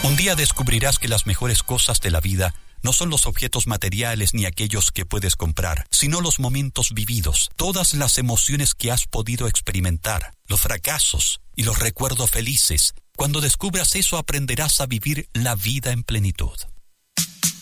Un día descubrirás que las mejores cosas de la vida no son los objetos materiales ni aquellos que puedes comprar, sino los momentos vividos, todas las emociones que has podido experimentar, los fracasos y los recuerdos felices. Cuando descubras eso, aprenderás a vivir la vida en plenitud.